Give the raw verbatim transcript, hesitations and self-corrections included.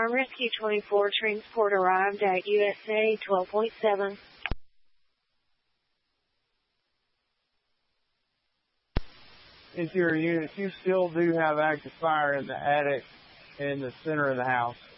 Alarm Rescue twenty-four, transport arrived at U S A twelve point seven. Interior units, you still do have active fire in the attic in the center of the house.